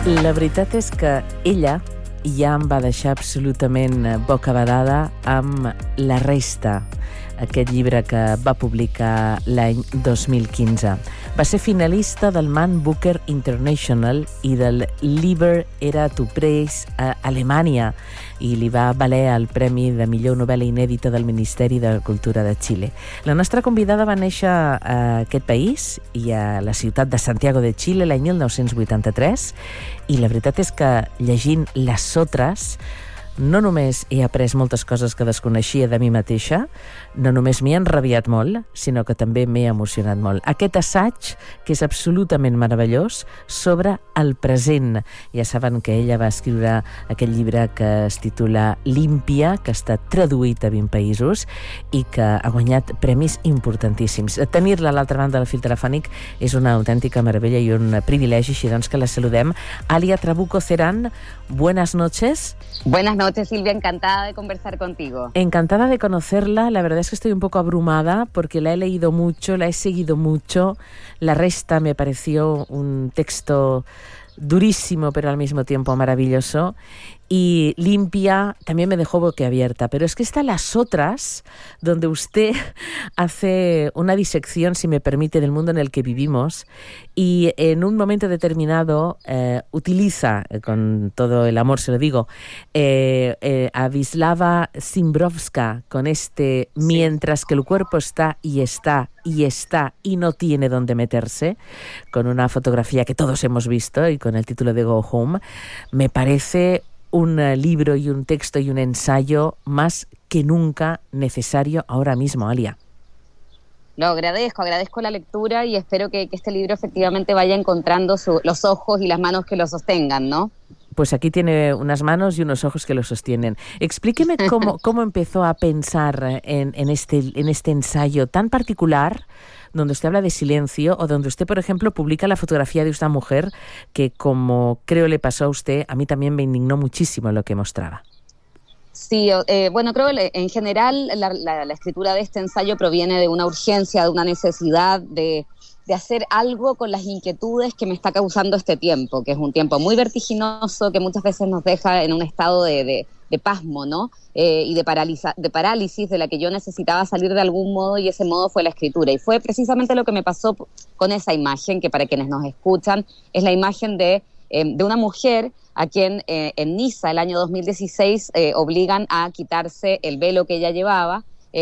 La veritat és que ella ja em va deixar absolutament bocabadada amb La resta, aquest llibre que va publicar l'any 2015. Va ser finalista del Man Booker International i del Literaturpreis a Alemanya i li va valer el Premi de Millor Novel·la Inèdita del Ministeri de Cultura de Xile. La nostra convidada va néixer a aquest país i a la ciutat de Santiago de Xile l'any 1983 i la veritat és que llegint Les Sotres no només he après moltes coses que desconeixia de mi mateixa, no només m'he enrabiat molt, sinó que també m'he emocionat molt. Aquest assaig, que és absolutament meravellós, sobre el present. Ja saben que ella va escriure aquest llibre que es titula Límpia, que està traduït a 20 països i que ha guanyat premis importantíssims. Tenir-la a l'altra banda del fil telefònic és una autèntica meravella i un privilegi, així doncs que la saludem. Alia Trabuco Ceran, buenas noches. Buenas noches, Silvia, encantada de conversar contigo. Encantada de conocerla, la verdad es que estoy un poco abrumada porque la he leído mucho, la he seguido mucho. La resta me pareció un texto durísimo, pero al mismo tiempo maravilloso. Y Límpia también me dejó boquiabierta, pero es que está Las Otras, donde usted hace una disección, si me permite, del mundo en el que vivimos y en un momento determinado utiliza, con todo el amor se lo digo, a Wisława Szymborska con este mientras que el cuerpo está y está y está y no tiene dónde meterse, con una fotografía que todos hemos visto y con el título de Go Home. Me parece un libro y un texto y un ensayo más que nunca necesario ahora mismo, Alia. Lo agradezco la lectura y espero que este libro efectivamente vaya encontrando los ojos y las manos que lo sostengan, ¿no? Pues aquí tiene unas manos y unos ojos que lo sostienen. Explíqueme cómo empezó a pensar en este ensayo tan particular, donde usted habla de silencio o donde usted, por ejemplo, publica la fotografía de esta mujer que, como creo le pasó a usted, a mí también me indignó muchísimo lo que mostraba. Sí, bueno, creo que en general la escritura de este ensayo proviene de una urgencia, de una necesidad de hacer algo con las inquietudes que me está causando este tiempo, que es un tiempo muy vertiginoso, que muchas veces nos deja en un estado de pasmo, ¿no? Y de parálisis de la que yo necesitaba salir de algún modo, y ese modo fue la escritura. Y fue precisamente lo que me pasó con esa imagen, que para quienes nos escuchan es la imagen de una mujer a quien en Niza, el año 2016, obligan a quitarse el velo que ella llevaba,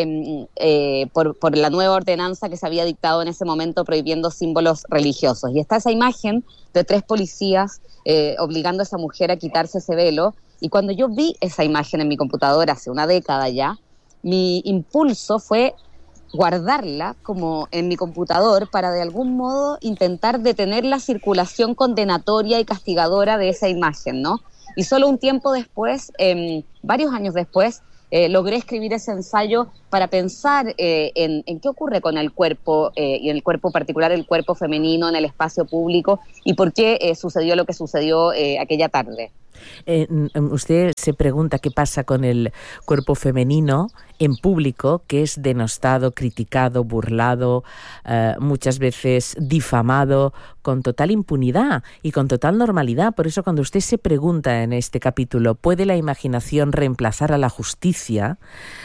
por la nueva ordenanza que se había dictado en ese momento prohibiendo símbolos religiosos. Y está esa imagen de 3 policías obligando a esa mujer a quitarse ese velo. Y cuando yo vi esa imagen en mi computadora hace una década ya, mi impulso fue guardarla como en mi computador para de algún modo intentar detener la circulación condenatoria y castigadora de esa imagen, ¿no? Y solo un tiempo después, varios años después, logré escribir ese ensayo para pensar en qué ocurre con el cuerpo, y en el cuerpo particular, el cuerpo femenino en el espacio público, y por qué sucedió lo que sucedió aquella tarde. Usted se pregunta qué pasa con el cuerpo femenino en público, que es denostado, criticado, burlado, muchas veces difamado, con total impunidad y con total normalidad. Por eso cuando usted se pregunta en este capítulo, ¿puede la imaginación reemplazar a la justicia?,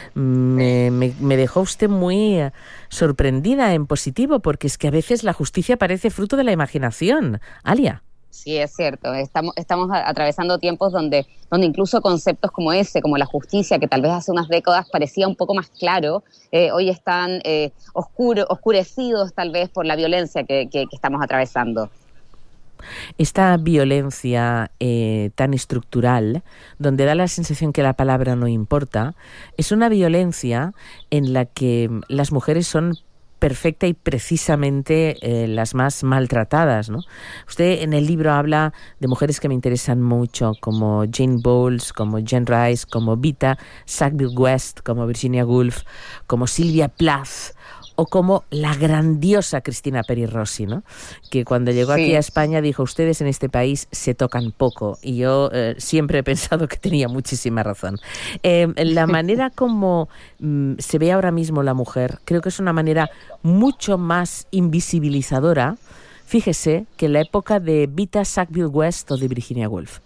me dejó usted muy sorprendida en positivo, porque es que a veces la justicia parece fruto de la imaginación. Alia. Sí, es cierto. Estamos atravesando tiempos donde incluso conceptos como ese, como la justicia, que tal vez hace unas décadas parecía un poco más claro, hoy están oscurecidos tal vez por la violencia que estamos atravesando. Esta violencia tan estructural, donde da la sensación que la palabra no importa, es una violencia en la que las mujeres son perfecta y precisamente las más maltratadas, ¿no? Usted en el libro habla de mujeres que me interesan mucho, como Jane Bowles, como Jean Rice, como Vita Sackville-West, como Virginia Woolf, como Sylvia Plath, o como la grandiosa Cristina Peri Rossi, ¿no? Que cuando llegó aquí a España dijo: ustedes en este país se tocan poco. Y yo siempre he pensado que tenía muchísima razón. La manera como se ve ahora mismo la mujer, creo que es una manera mucho más invisibilizadora fíjese, que la época de Vita Sackville West o de Virginia Woolf.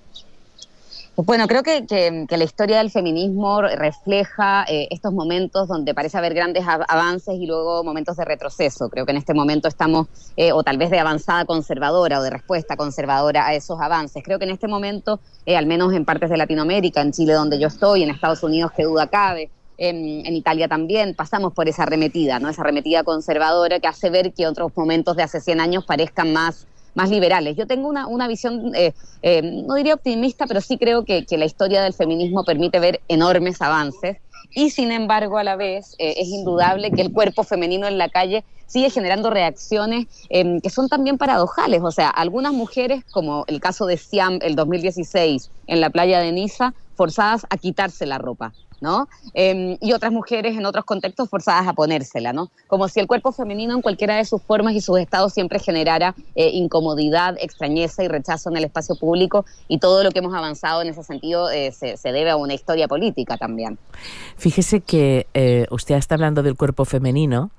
Bueno, creo que la historia del feminismo refleja estos momentos donde parece haber grandes avances y luego momentos de retroceso. Creo que en este momento estamos, o tal vez de avanzada conservadora o de respuesta conservadora a esos avances. Creo que en este momento, al menos en partes de Latinoamérica, en Chile donde yo estoy, en Estados Unidos, qué duda cabe, en Italia también, pasamos por esa arremetida, ¿no? Esa arremetida conservadora que hace ver que otros momentos de hace 100 años parezcan más liberales. Yo tengo una visión, no diría optimista, pero sí creo que la historia del feminismo permite ver enormes avances y, sin embargo, a la vez es indudable que el cuerpo femenino en la calle sigue generando reacciones que son también paradojales. O sea, algunas mujeres, como el caso de Siam el 2016 en la playa de Niza, forzadas a quitarse la ropa, ¿no? Y otras mujeres en otros contextos forzadas a ponérsela, ¿no? Como si el cuerpo femenino en cualquiera de sus formas y sus estados siempre generara incomodidad, extrañeza y rechazo en el espacio público, y todo lo que hemos avanzado en ese sentido se debe a una historia política también. Fíjese que usted está hablando del cuerpo femenino,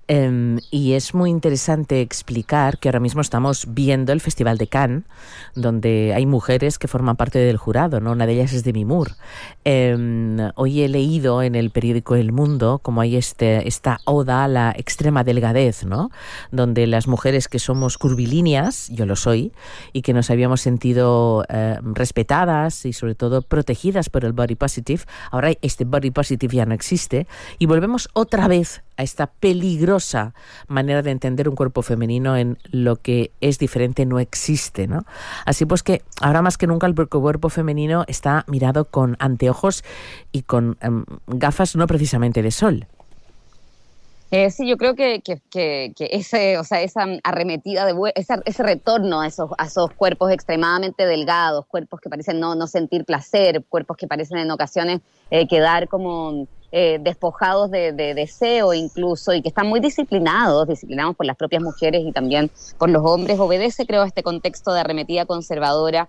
y es muy interesante explicar que ahora mismo estamos viendo el Festival de Cannes, donde hay mujeres que forman parte del jurado, ¿no? Una de ellas es Demi Moore. Hoy he leído en el periódico El Mundo como hay esta oda a la extrema delgadez, ¿no? Donde las mujeres que somos curvilíneas, yo lo soy, y que nos habíamos sentido respetadas y sobre todo protegidas por el body positive, ahora este body positive ya no existe y volvemos otra vez a esta peligrosa manera de entender un cuerpo femenino en lo que es diferente no existe, ¿no? Así pues que ahora más que nunca el cuerpo femenino está mirado con anteojos y con gafas no precisamente de sol. Sí, yo creo que esa arremetida, ese retorno a esos cuerpos extremadamente delgados, cuerpos que parecen no sentir placer, cuerpos que parecen en ocasiones quedar como despojados de deseo incluso, y que están muy disciplinados por las propias mujeres y también por los hombres, obedece, creo, a este contexto de arremetida conservadora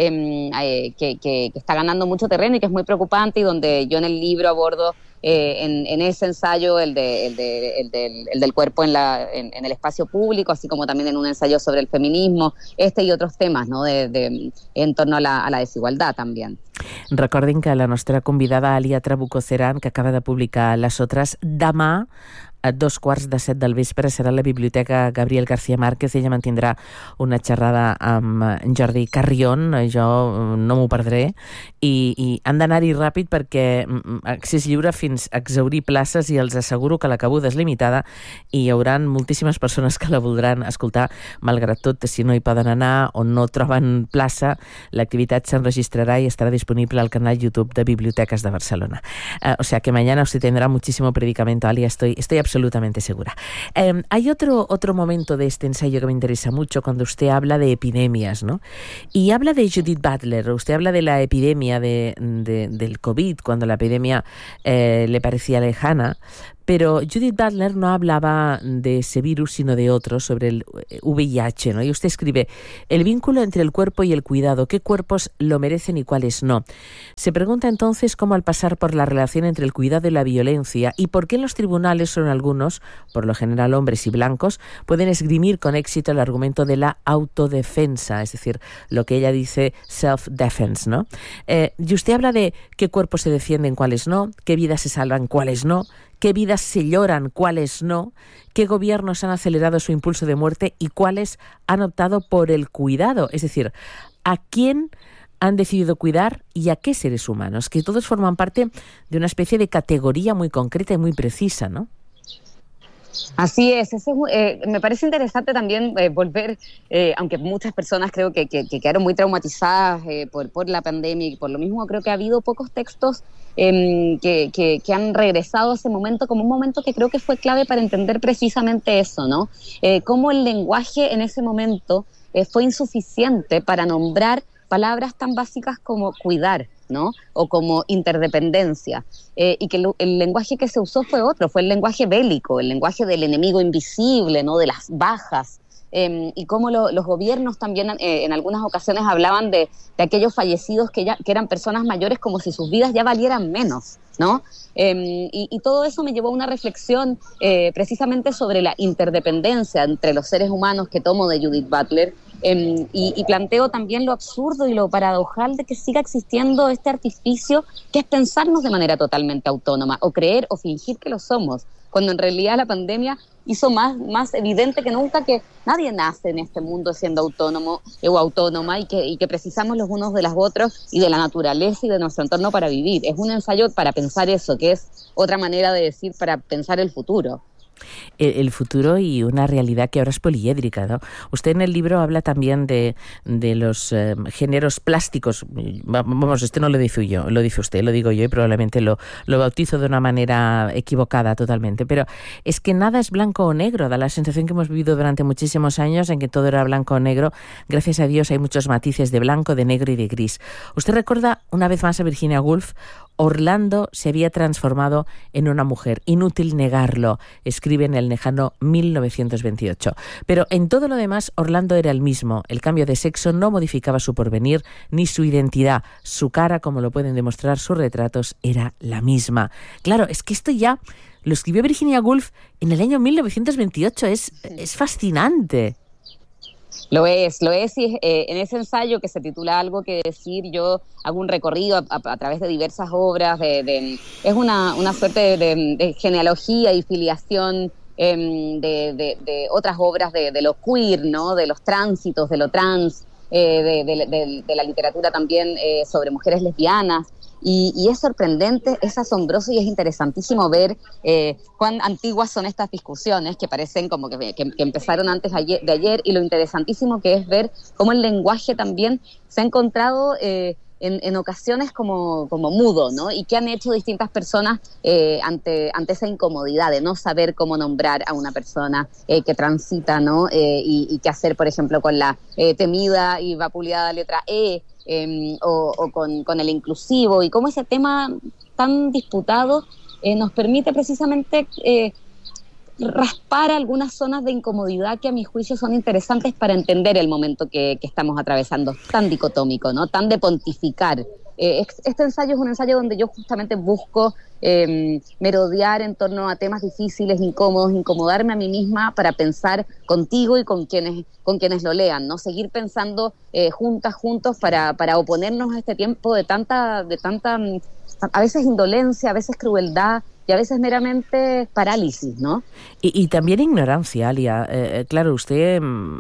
que está ganando mucho terreno y que es muy preocupante, y donde yo en el libro abordo en ese ensayo el del cuerpo en el espacio público, así como también en un ensayo sobre el feminismo, y otros temas, ¿no? En torno a la desigualdad también. Recordin que la nostra convidada Alia Trabuco Ceran, que acaba de publicar Les Otres, demà a 6:15 del vespre serà a la Biblioteca Gabriel García Márquez. Ella mantindrà una xerrada amb Jordi Carrion, jo no m'ho perdré, i han d'anar-hi ràpid perquè accés lliure fins a exhaurir places, i els asseguro que la cabuda és limitada i hi haurà moltíssimes persones que la voldran escoltar. Malgrat tot, si no hi poden anar o no troben plaça, l'activitat s'enregistrarà y estará disponible al canal YouTube de Bibliotecas de Barcelona. O sea que mañana usted tendrá muchísimo predicamento, Alia, estoy absolutamente segura. Hay otro momento de este ensayo que me interesa mucho, cuando usted habla de epidemias, ¿no? Y habla de Judith Butler. Usted habla de la epidemia del COVID, cuando la epidemia le parecía lejana, pero Judith Butler no hablaba de ese virus, sino de otro, sobre el VIH, ¿no? Y usted escribe: el vínculo entre el cuerpo y el cuidado, ¿qué cuerpos lo merecen y cuáles no? Se pregunta entonces cómo, al pasar por la relación entre el cuidado y la violencia, y por qué en los tribunales son algunos, por lo general hombres y blancos, pueden esgrimir con éxito el argumento de la autodefensa, es decir, lo que ella dice self-defense, ¿no? Y usted habla de qué cuerpos se defienden, cuáles no, qué vidas se salvan, cuáles no, qué vidas se lloran, cuáles no, qué gobiernos han acelerado su impulso de muerte y cuáles han optado por el cuidado. Es decir, ¿a quién han decidido cuidar y a qué seres humanos? Que todos forman parte de una especie de categoría muy concreta y muy precisa, ¿no? Así es, me parece interesante también volver, aunque muchas personas creo que quedaron muy traumatizadas por la pandemia, y por lo mismo creo que ha habido pocos textos que han regresado a ese momento como un momento que creo que fue clave para entender precisamente eso, ¿no? Cómo el lenguaje en ese momento fue insuficiente para nombrar palabras tan básicas como cuidar, ¿no? O como interdependencia, y que el lenguaje que se usó fue otro, fue el lenguaje bélico, el lenguaje del enemigo invisible, ¿no? De las bajas, y cómo los gobiernos también en algunas ocasiones hablaban de aquellos fallecidos que eran personas mayores como si sus vidas ya valieran menos, ¿no? Y todo eso me llevó a una reflexión precisamente sobre la interdependencia entre los seres humanos que tomo de Judith Butler, y planteo también lo absurdo y lo paradojal de que siga existiendo este artificio que es pensarnos de manera totalmente autónoma o creer o fingir que lo somos, cuando en realidad la pandemia hizo más evidente que nunca que nadie nace en este mundo siendo autónomo o autónoma y que precisamos los unos de los otros y de la naturaleza y de nuestro entorno para vivir. Es un ensayo para pensar eso, que es otra manera de decir para pensar el futuro. El futuro y una realidad que ahora es poliédrica, ¿no? Usted en el libro habla también de los géneros plásticos. Vamos, este no lo dice yo, lo dice usted, lo digo yo y probablemente lo bautizo de una manera equivocada totalmente. Pero es que nada es blanco o negro. Da la sensación que hemos vivido durante muchísimos años en que todo era blanco o negro. Gracias a Dios hay muchos matices de blanco, de negro y de gris. Usted recuerda una vez más a Virginia Woolf. Orlando se había transformado en una mujer, inútil negarlo, escribe en el lejano 1928. Pero en todo lo demás, Orlando era el mismo. El cambio de sexo no modificaba su porvenir ni su identidad. Su cara, como lo pueden demostrar sus retratos, era la misma. Claro, es que esto ya lo escribió Virginia Woolf en el año 1928. Es fascinante. Lo es, y en ese ensayo que se titula Algo que decir, yo hago un recorrido a través de diversas obras, es una suerte de genealogía y filiación de otras obras de lo queer, ¿no? De los tránsitos, de lo trans, de la literatura también sobre mujeres lesbianas. Y es sorprendente, es asombroso y es interesantísimo ver cuán antiguas son estas discusiones que parecen como que empezaron antes de ayer, y lo interesantísimo que es ver cómo el lenguaje también se ha encontrado en ocasiones como mudo, ¿no? Y qué han hecho distintas personas ante esa incomodidad de no saber cómo nombrar a una persona que transita, ¿no? Y qué hacer, por ejemplo, con la temida y vapuleada letra E, o con el inclusivo, y cómo ese tema tan disputado nos permite precisamente raspar algunas zonas de incomodidad que a mi juicio son interesantes para entender el momento que estamos atravesando, tan dicotómico, ¿no? Tan de pontificar. Este ensayo es un ensayo donde yo justamente busco merodear en torno a temas difíciles, incómodos, incomodarme a mí misma para pensar contigo y con quienes lo lean, ¿no? Seguir pensando juntos para oponernos a este tiempo de tanta a veces indolencia, a veces crueldad y a veces meramente parálisis, ¿no? Y también ignorancia, Alia. Claro, usted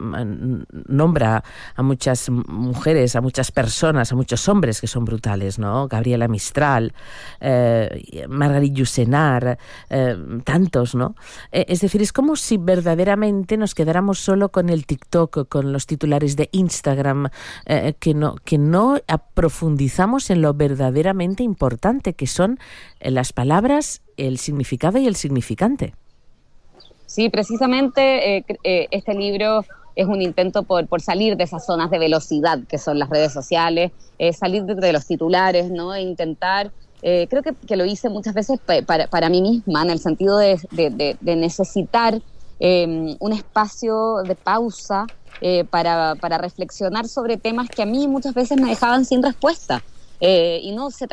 nombra a muchas mujeres, a muchas personas, a muchos hombres que son brutales, ¿no? Gabriela Mistral, Margarit Yourcenar, tantos, ¿no? Es decir, es como si verdaderamente nos quedáramos solo con el TikTok, con los titulares de Instagram, que no profundizamos en lo verdaderamente importante, que son las palabras, el significado y el significante. Sí, precisamente este libro es un intento por salir de esas zonas de velocidad que son las redes sociales, salir de los titulares, ¿no? E intentar, creo que lo hice muchas veces para mí misma, en el sentido de necesitar un espacio de pausa para reflexionar sobre temas que a mí muchas veces me dejaban sin respuesta. Y no se